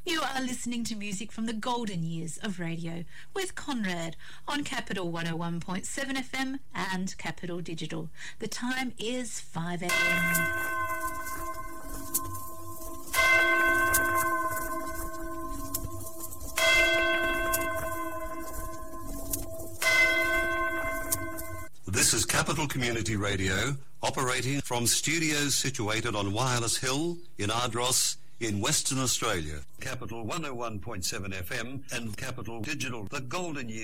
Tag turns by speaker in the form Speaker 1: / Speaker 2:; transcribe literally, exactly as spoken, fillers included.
Speaker 1: You are listening to music from the golden years of radio with Conrad on Capital one oh one point seven F M and Capital Digital. The time is five a m.
Speaker 2: This is Capital Community Radio, operating from studios situated on Wireless Hill in Ardross in Western Australia. Capital one oh one point seven F M and Capital Digital, the golden years.